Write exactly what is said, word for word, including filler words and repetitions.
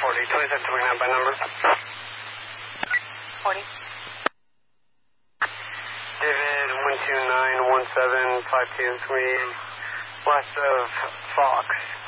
forty, twenty-seven twenty-nine by number. forty. David, one two nine one seven five two three, west of Fox.